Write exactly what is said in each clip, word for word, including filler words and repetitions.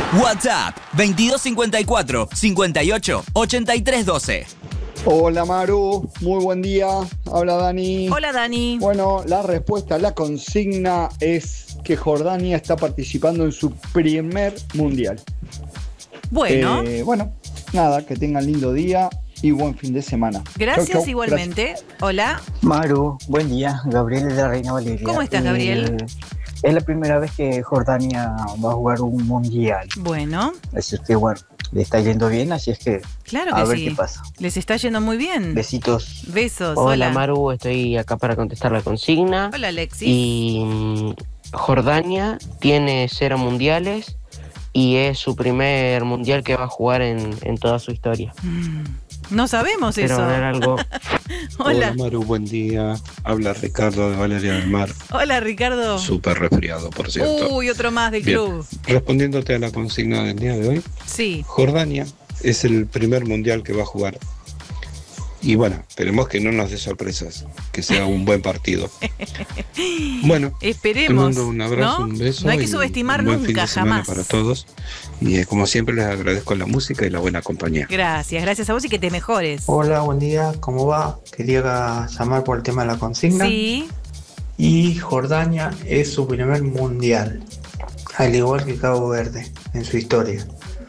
WhatsApp veintidós cincuenta y cuatro, cincuenta y ocho, ochenta y tres doce. Hola Maru, muy buen día. Habla Dani. Hola Dani. Bueno, la respuesta a la consigna es que Jordania está participando en su primer mundial. Bueno. Eh, bueno, nada, que tengan lindo día y buen fin de semana. Gracias Chau, chau. igualmente. Gracias. Hola. Maru, buen día. Gabriel de la Reina Valeria. ¿Cómo estás, Gabriel? Eh, es la primera vez que Jordania va a jugar un mundial. Bueno. Así es que bueno, le está yendo bien, así es que Claro a que ver sí. qué pasa. Les está yendo muy bien. Besitos. Besos. Hola, Hola. Maru, estoy acá para contestar la consigna. Hola Alexis. Y mm, Jordania tiene cero mundiales y es su primer mundial que va a jugar en, en toda su historia. Mm, No sabemos Pero eso. ver algo. Hola. Hola Maru, buen día. Habla Ricardo de Valeria del Mar. Hola Ricardo. Súper resfriado, por cierto. Uy, otro más del Bien. club. Respondiéndote a la consigna del día de hoy, Sí. Jordania es el primer mundial que va a jugar. Y bueno, esperemos que no nos dé sorpresas, que sea un buen partido. Bueno, te Esperemos. mando un abrazo, ¿no? un beso. No hay que y subestimar un buen fin nunca, de semana jamás. para todos. Y eh, como siempre les agradezco la música y la buena compañía. Gracias, gracias a vos y que te mejores. Hola, buen día, ¿cómo va? Quería llamar por el tema de la consigna. Sí. Y Jordania es su primer mundial, al igual que Cabo Verde en su historia.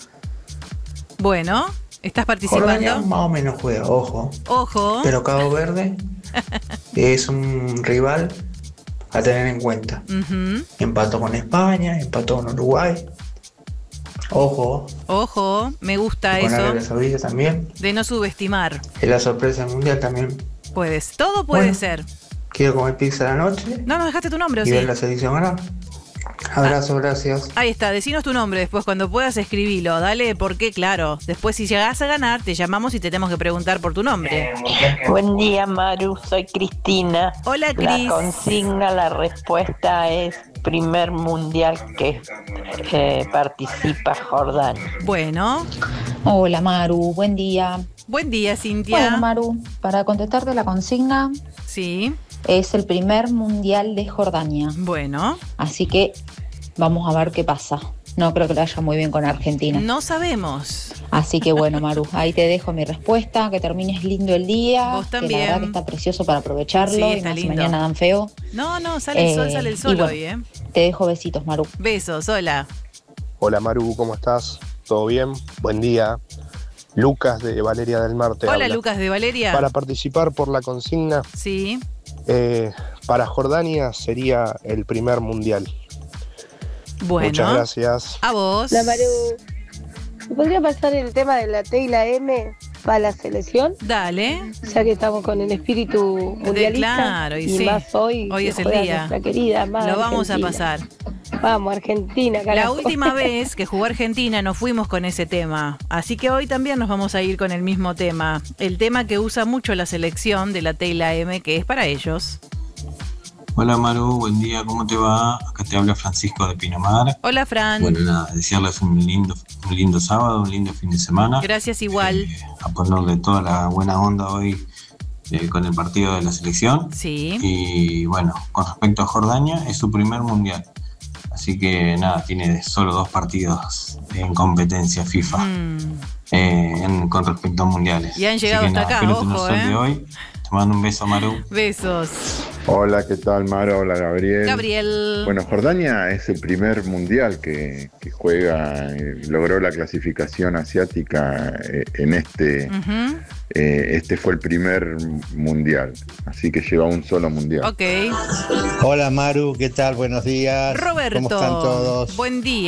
Bueno, ¿estás Jordania participando? más o menos juega, ojo. Ojo. Pero Cabo Verde es un rival a tener en cuenta. Ujú. Empató con España, empató con Uruguay. Ojo, Ojo, me gusta y con eso. Arabia Saudita también. De no subestimar. Es la sorpresa del mundial también. Puedes, todo puede Bueno. ser. Quiero comer pizza a la noche No nos dejaste tu nombre, ¿o y sí? ver la selección ganar. Abrazo, gracias. Ahí está, decinos tu nombre después, cuando puedas escribilo, dale, porque claro, después si llegas a ganar, te llamamos y te tenemos que preguntar por tu nombre. Buen día, Maru, soy Cristina. Hola, La Cris. consigna, la respuesta es primer mundial que eh, participa Jordania. Bueno, Hola Maru, buen día. buen día, Cintia. Bueno Maru, para contestarte la consigna, Sí, es el primer mundial de Jordania. bueno, Así que vamos a ver qué pasa. No creo que le vaya muy bien con Argentina. no sabemos. Así que bueno Maru, ahí te dejo mi respuesta. Que termines lindo el día. Vos Que también. la verdad que está precioso para aprovecharlo. Sí, y está más si lindo. mañana dan feo. No, no, sale el sol, Eh, sale el y sol bueno. hoy, ¿eh? Te dejo besitos Maru. Besos, hola. Hola Maru, ¿cómo estás? ¿Todo bien? Buen día. Lucas de Valeria del Mar te Hola, habla. Lucas de Valeria. Para participar por la consigna, Sí, eh, para Jordania sería el primer mundial. bueno. Muchas gracias. A vos. La Maru, ¿me podría pasar el tema de la T y la M para la selección? Dale. Ya que estamos con el espíritu mundialista. claro, y y sí. más hoy. Hoy que es el juega día. Nuestra querida amada Lo vamos a Argentina. pasar. Vamos, Argentina, La carajo. última vez que jugó Argentina nos fuimos con ese tema, así que hoy también nos vamos a ir con el mismo tema, el tema que usa mucho la selección de la T y la M, que es para ellos. Hola Maru, buen día, ¿cómo te va? Acá te habla Francisco de Pinamar. Hola Fran, Bueno, nada, desearles un lindo, un lindo sábado, un lindo fin de semana. gracias igual. Eh, a ponerle toda la buena onda hoy eh, con el partido de la selección. Sí, Y bueno, con respecto a Jordania, es su primer mundial. Así que nada, tiene solo dos partidos en competencia FIFA Mm, eh, en- con respecto a mundiales. Y han llegado Así que hasta nada, acá, espero tener ojo, suerte eh. hoy. Te mando un beso, Maru. besos. Hola, ¿qué tal, Maro? Hola, Gabriel. Gabriel. Bueno, Jordania es el primer mundial que, que juega, eh, logró la clasificación asiática eh, en este, Ujú, eh, este fue el primer mundial, así que lleva un solo mundial. Ok. Hola Maru, ¿qué tal? Buenos días. Roberto, ¿Cómo están todos? buen día.